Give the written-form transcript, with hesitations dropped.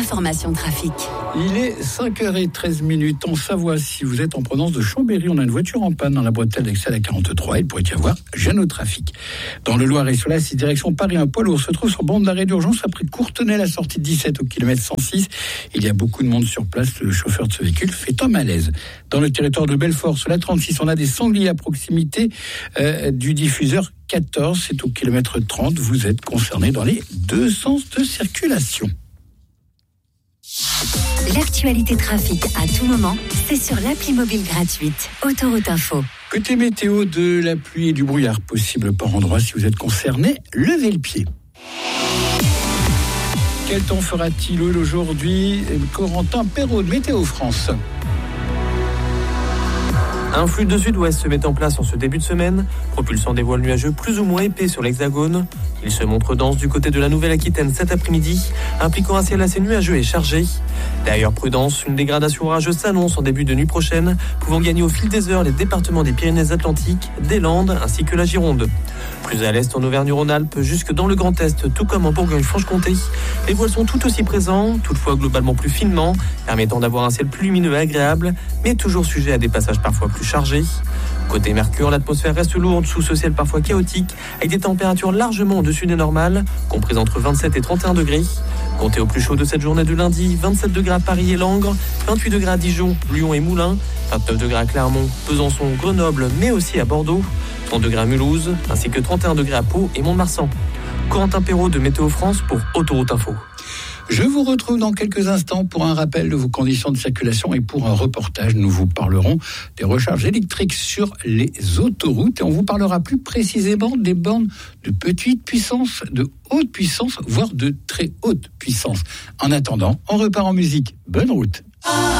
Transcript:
l'information trafic. Il est 5h13 en Savoie. Si vous êtes en provenance de Chambéry, on a une voiture en panne dans la bretelle d'accès à la 43. Il pourrait y avoir gêne au trafic. Dans le Loiret, sur la 6 direction Paris, un poids lourd se trouve sur bande d'arrêt d'urgence après Courtenay, la sortie 17 au kilomètre 106. Il y a beaucoup de monde sur place. Le chauffeur de ce véhicule fait un malaise. Dans le territoire de Belfort, sur la 36, on a des sangliers à proximité du diffuseur 14. C'est au kilomètre 30. Vous êtes concerné dans les deux sens de circulation. L'actualité trafic à tout moment, c'est sur l'appli mobile gratuite Autoroute Info. Côté météo, de la pluie et du brouillard possible par endroits. Si vous êtes concerné, levez le pied. Quel temps fera-t-il aujourd'hui? Corentin Perrault de Météo France. Un flux de sud-ouest se met en place en ce début de semaine, propulsant des voiles nuageux plus ou moins épais sur l'Hexagone. Il se montre dense du côté de la Nouvelle-Aquitaine cet après-midi, impliquant un ciel assez nuageux et chargé. D'ailleurs, prudence, une dégradation orageuse s'annonce en début de nuit prochaine, pouvant gagner au fil des heures les départements des Pyrénées-Atlantiques, des Landes ainsi que la Gironde. Plus à l'est en Auvergne-Rhône-Alpes, jusque dans le Grand Est, tout comme en Bourgogne-Franche-Comté, les voiles sont tout aussi présents, toutefois globalement plus finement, permettant d'avoir un ciel plus lumineux et agréable, mais toujours sujet à des passages parfois plus chargés. Côté Mercure, l'atmosphère reste lourde sous ce ciel parfois chaotique, avec des températures largement au-dessus des normales, comprises entre 27 et 31 degrés. Comptez au plus chaud de cette journée de lundi, 27 degrés à Paris et Langres, 28 degrés à Dijon, Lyon et Moulins, 29 degrés à Clermont, Besançon, Grenoble, mais aussi à Bordeaux, 30 degrés à Mulhouse, ainsi que 31 degrés à Pau et Mont-de-Marsan. Corentin Perrault de Météo France pour Autoroute Info. Je vous retrouve dans quelques instants pour un rappel de vos conditions de circulation et pour un reportage. Nous vous parlerons des recharges électriques sur les autoroutes et on vous parlera plus précisément des bornes de petite puissance, de haute puissance, voire de très haute puissance. En attendant, on repart en musique. Bonne route.